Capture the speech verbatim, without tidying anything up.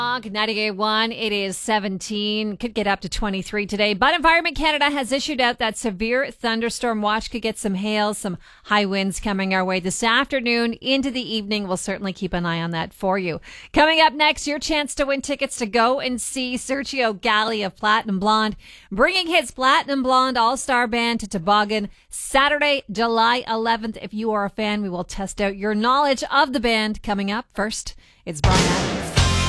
ninety-eight point one, it is seventeen, could get up to twenty-three today. But Environment Canada has issued out that severe thunderstorm watch. Could get some hail, some high winds coming our way this afternoon into the evening. We'll certainly keep an eye on that for you. Coming up next, your chance to win tickets to go and see Sergio Galli of Platinum Blonde, bringing his Platinum Blonde All-Star Band to Toboggan Saturday, July eleventh. If you are a fan, we will test out your knowledge of the band. Coming up first, it's Brian Adams.